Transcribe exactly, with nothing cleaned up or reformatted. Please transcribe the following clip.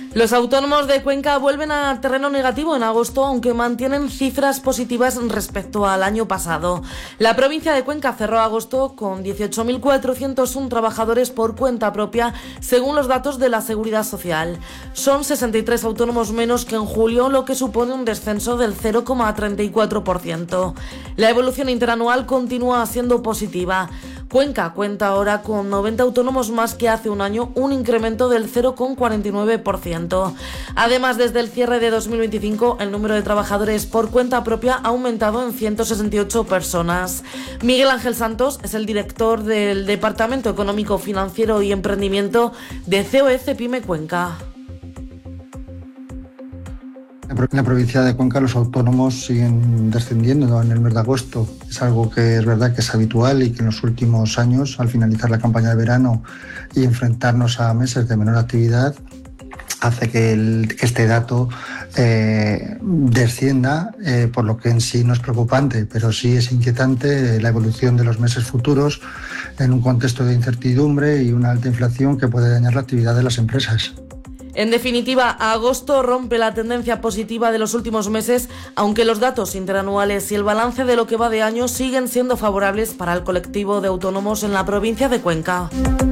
Los autónomos de Cuenca vuelven a terreno negativo en agosto, aunque mantienen cifras positivas respecto al año pasado. La provincia de Cuenca cerró agosto con dieciocho mil cuatrocientos uno trabajadores por cuenta propia, según los datos de la Seguridad Social. Son sesenta y tres autónomos menos que en julio, lo que supone un descenso del cero coma treinta y cuatro por ciento. La evolución interanual continúa siendo positiva. Cuenca cuenta ahora con noventa autónomos más que hace un año, un incremento del cero coma cuarenta y nueve por ciento. Además, desde el cierre de dos mil veinticinco, el número de trabajadores por cuenta propia ha aumentado en ciento sesenta y ocho personas. Miguel Ángel Santos es el director del Departamento Económico, Financiero y Emprendimiento de C O E Cepyme Cuenca. En la provincia de Cuenca los autónomos siguen descendiendo en el mes de agosto. Es algo que es verdad que es habitual y que en los últimos años, al finalizar la campaña de verano y enfrentarnos a meses de menor actividad, hace que, el, que este dato eh, descienda, eh, por lo que en sí no es preocupante, pero sí es inquietante la evolución de los meses futuros en un contexto de incertidumbre y una alta inflación que puede dañar la actividad de las empresas. En definitiva, agosto rompe la tendencia positiva de los últimos meses, aunque los datos interanuales y el balance de lo que va de año siguen siendo favorables para el colectivo de autónomos en la provincia de Cuenca.